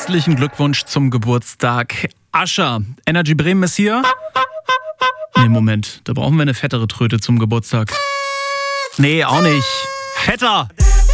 Herzlichen Glückwunsch zum Geburtstag. Ascha, Energy Bremen ist hier. Nee, Moment, da brauchen wir eine fettere Tröte zum Geburtstag. Nee, auch nicht. Fetter!